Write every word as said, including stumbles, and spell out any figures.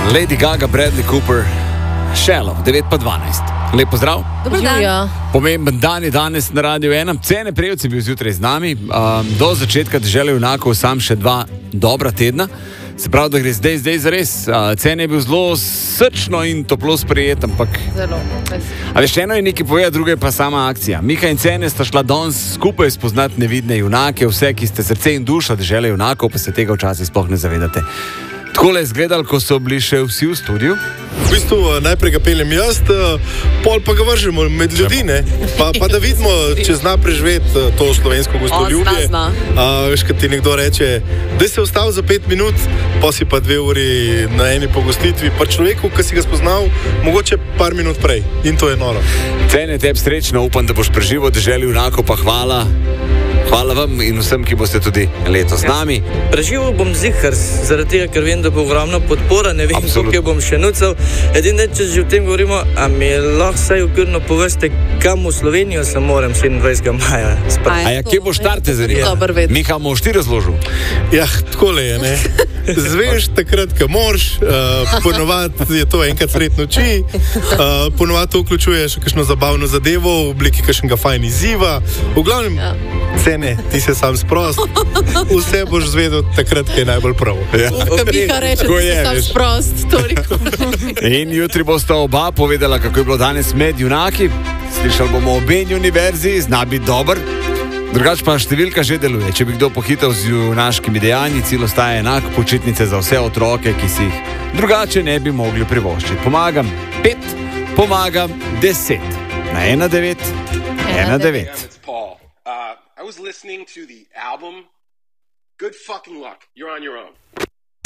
Lady Gaga, Bradley Cooper, Shallow, devet pa dvanajst. Lep pozdrav. Dobar dan. Pomemben dan je danes na Radiu ena. Cene Prevc je bil zjutraj z nami. Um, do začetka Dežele junakov sam še dva dobra tedna. Se pravi, da gre zdaj, zdaj zares. Uh, cene je bil zelo srčno in toplo sprejet, ampak... Zelo. A veš, eno je nekaj povedati, druga je pa sama akcija. Mika in Cene sta šla danes skupaj spoznati nevidne junake, vse, ki ste srce in duša Dežele junakov, pa se tega včasih sploh ne zavedate. Takole je izgledalo, ko so bili še vsi v studiu. V bistvu najprej ga peljem jaz, pol pa ga vržemo med ljudi, ne? Pa, pa da vidimo, če zna preživeti to slovensko gostoljubje. Veš, kad ti nekdo reče, da si ostal za pet minut, pa si pa dve uri na eni pogostitvi, pa človeku, ki si ga spoznal, mogoče par minut prej. In to je noro. Cene, tebi srečno, upam, da boš preživel Deželi junakov, pa hvala. Hvala vam in vsem, ki boste tudi letos z nami. Preživel bom zihar, zaradi tega, ker vem, da bo ogromna podpora, ne vem, koliko bom še nucal. Edino, če že o tem govorimo, a mi lahko saj ukrno poveste, kam v Slovenijo se moram sedemindvajsetega maja spraviti. A ja, kje boš štarte zanima? Miha, moš ti razložil? Ja, takole je, ne. Zveš takrat, ko moraš, uh, ponovadi je to enkrat sred noči, uh, ponovadi to vključuje še kakšno zabavno zadevo v obliki kakšnega fajn izziva. V glavnem, ja. Cene, ti se sam sprost, vse boš zvedel takrat, ki je najbolj prav. Ja. Uf, Miha reče, ti se sam sprost, toliko. In jutri bosta oba povedala, kako je bilo danes med junaki. Slišali bomo obe univerzi, zna biti dober. Drugač pa številka že deluje. Če bi kdo pohital z junaškimi dejanji, cilj ostaje enak, počitnice za vse otroke, ki si jih drugače ne bi mogli privoščiti. Pomagam pet, pomagam deset. Na ena devet, ena devet. I was listening to the album. Good fucking luck. You're on your own.